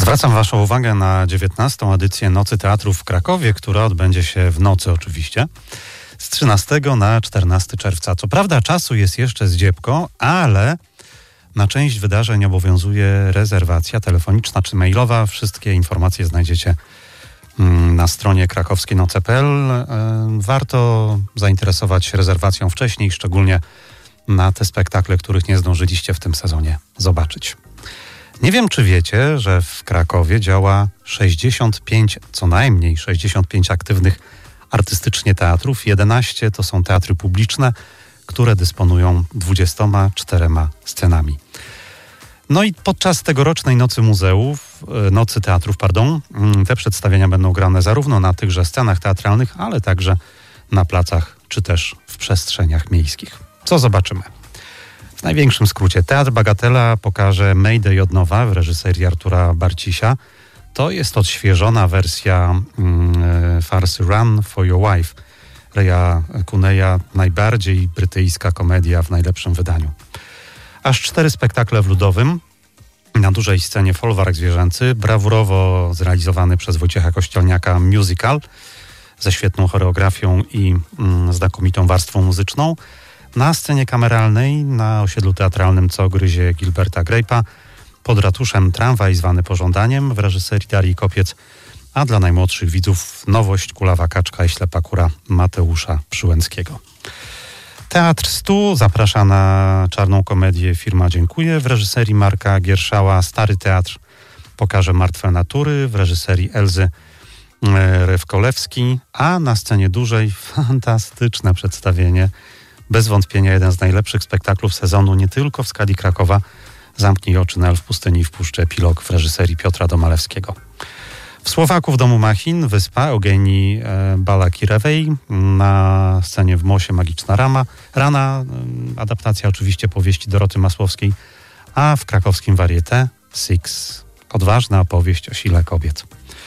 Zwracam Waszą uwagę na 19. edycję Nocy Teatrów w Krakowie, która odbędzie się w nocy oczywiście, z 13 na 14 czerwca. Co prawda czasu jest jeszcze zdziepko, ale na część wydarzeń obowiązuje rezerwacja telefoniczna czy mailowa. Wszystkie informacje znajdziecie na stronie krakowskienoce.pl. Warto zainteresować się rezerwacją wcześniej, szczególnie na te spektakle, których nie zdążyliście w tym sezonie zobaczyć. Nie wiem, czy wiecie, że w Krakowie działa 65, co najmniej 65 aktywnych artystycznie teatrów. 11 to są teatry publiczne, które dysponują 24 scenami. No i podczas tegorocznej Nocy Teatrów, te przedstawienia będą grane zarówno na tychże scenach teatralnych, ale także na placach czy też w przestrzeniach miejskich. Co zobaczymy? W największym skrócie Teatr Bagatela pokaże Mayday od nowa w reżyserii Artura Barcisia. To jest odświeżona wersja farsy Run for Your Wife Raya Cuneya, najbardziej brytyjska komedia w najlepszym wydaniu. Aż 4 spektakle w Ludowym. Na dużej scenie folwark zwierzęcy, brawurowo zrealizowany przez Wojciecha Kościelniaka musical ze świetną choreografią i znakomitą warstwą muzyczną. Na scenie kameralnej, na osiedlu teatralnym Co gryzie Gilberta Grape'a, pod ratuszem Tramwaj zwany Pożądaniem w reżyserii Darii Kopiec, a dla najmłodszych widzów nowość Kulawa Kaczka i Ślepa Kura Mateusza Przyłęckiego. Teatr 100 zaprasza na czarną komedię Firma Dziękuję w reżyserii Marka Gierszała. Stary Teatr pokaże Martwe natury w reżyserii Elzy Rewkolewski, a na scenie dużej fantastyczne przedstawienie, bez wątpienia jeden z najlepszych spektaklów sezonu, nie tylko w skali Krakowa, Zamknij oczy na Elf Pustyni i w Puszczy epilog w reżyserii Piotra Domalewskiego. W Słowaku w Domu Machin Wyspa Eugenii Balakirewej, na scenie w Mosie Magiczna Rana, adaptacja oczywiście powieści Doroty Masłowskiej, a w krakowskim Varieté Six, odważna opowieść o sile kobiet.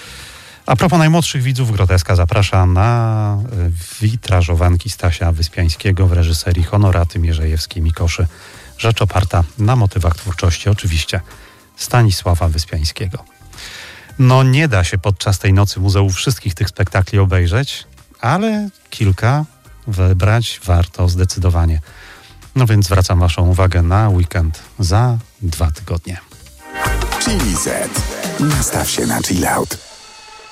A propos najmłodszych widzów, Groteska zaprasza na witrażowanki Stasia Wyspiańskiego w reżyserii Honoraty Mierzejewskiej-Mikoszy. Rzecz oparta na motywach twórczości oczywiście Stanisława Wyspiańskiego. No nie da się podczas tej nocy muzeum wszystkich tych spektakli obejrzeć, ale kilka wybrać warto zdecydowanie. No więc zwracam Waszą uwagę na weekend za 2 tygodnie. Chili Z. Nastaw się na chill out.